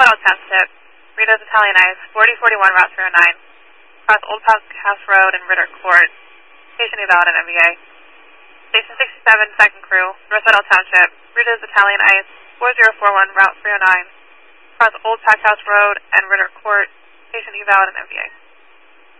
Northwell Township, Rita's Italian Ice, 4041 Route 309, across Old House Road and Ritter Court, station eval at MVA. Station 67, second crew, Northwell Township, Rita's Italian Ice, 4041 Route 309, across Old House Road and Ritter Court, station eval at MVA.